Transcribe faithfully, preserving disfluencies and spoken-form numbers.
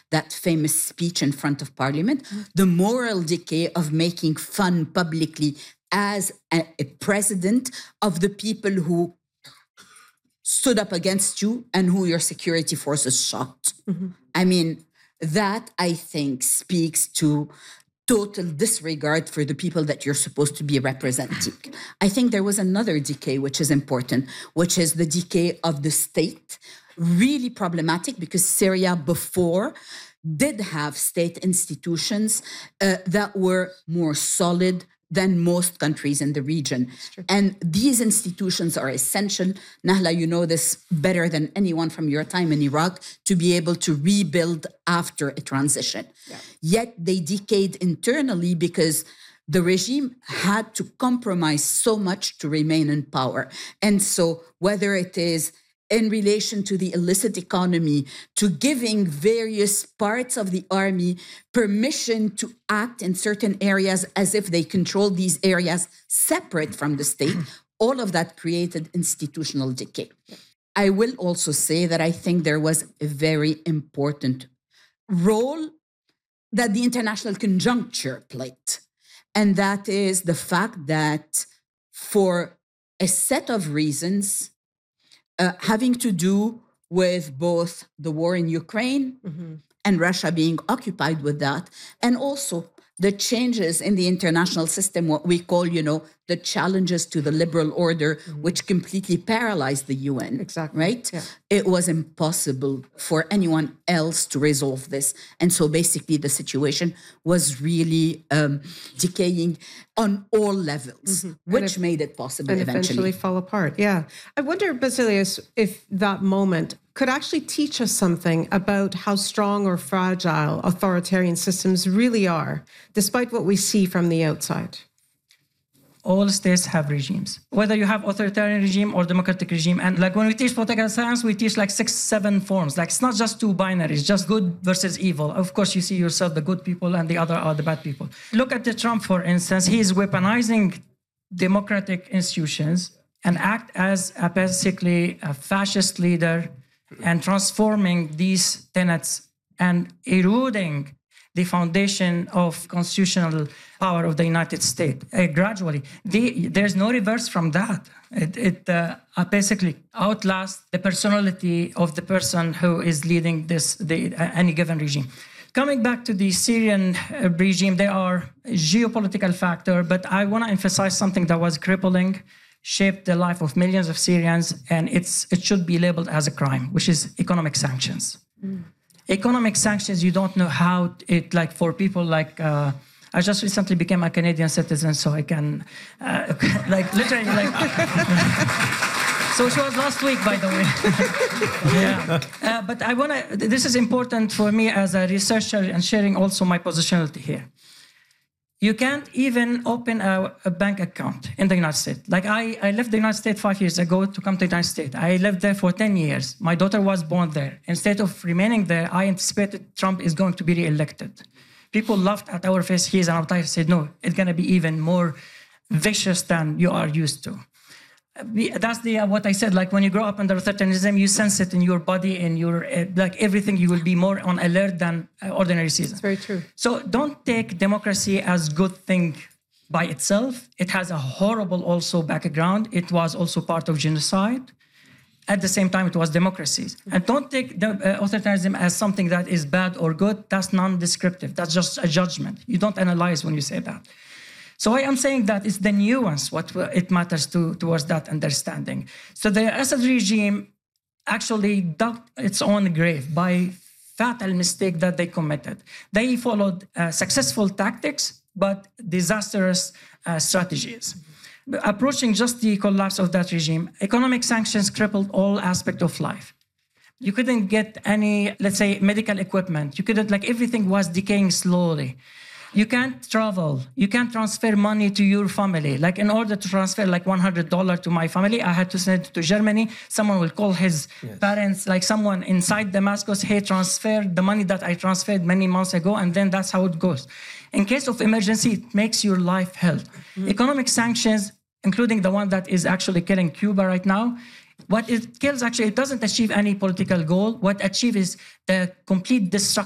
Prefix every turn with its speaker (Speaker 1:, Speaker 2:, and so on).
Speaker 1: that famous speech in front of Parliament, mm-hmm. the moral decay of making fun publicly as a, a president of the people who stood up against you and who your security forces shot. Mm-hmm. I mean, that, I think, speaks to total disregard for the people that you're supposed to be representing. I think there was another decay which is important, which is the decay of the state. Really problematic because Syria before did have state institutions uh, that were more solid than most countries in the region. And these institutions are essential. Nahla, you know this better than anyone from your time in Iraq, to be able to rebuild after a transition. Yeah. Yet they decayed internally because the regime had to compromise so much to remain in power. And so whether it is in relation to the illicit economy, to giving various parts of the army permission to act in certain areas as if they control these areas separate from the state, all of that created institutional decay. I will also say that I think there was a very important role that the international conjuncture played. And that is the fact that for a set of reasons, Uh, having to do with both the war in Ukraine mm-hmm. and Russia being occupied with that, and also the changes in the international system, what we call, you know, the challenges to the liberal order, mm-hmm. which completely paralyzed the U N.
Speaker 2: Exactly.
Speaker 1: Right?
Speaker 2: Yeah.
Speaker 1: It was impossible for anyone else to resolve this. And so basically the situation was really um, decaying on all levels, mm-hmm. which
Speaker 2: it,
Speaker 1: made it possible
Speaker 2: and
Speaker 1: eventually.
Speaker 2: eventually fell apart. Yeah. I wonder, Basilios, if that moment could actually teach us something about how strong or fragile authoritarian systems really are, despite what we see from the outside.
Speaker 3: All states have regimes, whether you have authoritarian regime or democratic regime. And like when we teach political science, we teach like six, seven forms. Like it's not just two binaries, just good versus evil. Of course, you see yourself, the good people, and the other are the bad people. Look at the Trump, for instance. He is weaponizing democratic institutions and act as a basically a fascist leader and transforming these tenets and eroding the foundation of constitutional power of the United States uh, gradually. The, there's no reverse from that. It, it uh, basically outlasts the personality of the person who is leading this the, uh, any given regime. Coming back to the Syrian uh, regime, there are geopolitical factors, but I want to emphasize something that was crippling, shaped the life of millions of Syrians, and it's it should be labeled as a crime, which is economic sanctions. Mm. Economic sanctions, you don't know how it, like for people like, uh, I just recently became a Canadian citizen, so I can, uh, like literally like, so it was last week, by the way. yeah. Uh, but I want to, this is important for me as a researcher and sharing also my positionality here. You can't even open a, a bank account in the United States. Like I, I left the United States five years ago to come to the United States. I lived there for ten years. My daughter was born there. Instead of remaining there, I anticipated Trump is going to be re-elected. People laughed at our face. He's an outsider. I said, no, it's going to be even more vicious than you are used to. That's the uh, what I said. Like when you grow up under authoritarianism, you sense it in your body and your uh, like everything. You will be more on alert than uh, ordinary citizens.
Speaker 2: That's very true.
Speaker 3: So don't take democracy as good thing by itself. It has a horrible also background. It was also part of genocide. At the same time, it was democracies. And don't take the, uh, authoritarianism as something that is bad or good. That's non-descriptive. That's just a judgment. You don't analyze when you say that. So I am saying that it's the nuance what it matters to towards that understanding. So the Assad regime actually dug its own grave by fatal mistake that they committed. They followed uh, successful tactics, but disastrous uh, strategies. Approaching just the collapse of that regime, economic sanctions crippled all aspects of life. You couldn't get any, let's say, medical equipment. You couldn't, like everything was decaying slowly. You can't travel. You can't transfer money to your family. Like in order to transfer like one hundred dollars to my family, I had to send it to Germany. Someone will call his yes. parents, like someone inside Damascus, hey, transfer the money that I transferred many months ago, and then that's how it goes. In case of emergency, it makes your life hell. Mm-hmm. Economic sanctions, including the one that is actually killing Cuba right now, what it kills actually, it doesn't achieve any political goal. What it achieves is the complete destruction